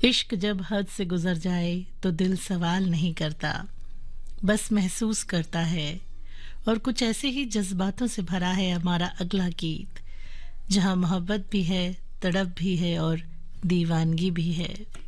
इश्क जब हद से गुजर जाए तो दिल सवाल नहीं करता, बस महसूस करता है। और कुछ ऐसे ही जज्बातों से भरा है हमारा अगला गीत, जहां मोहब्बत भी है, तड़प भी है और दीवानगी भी है।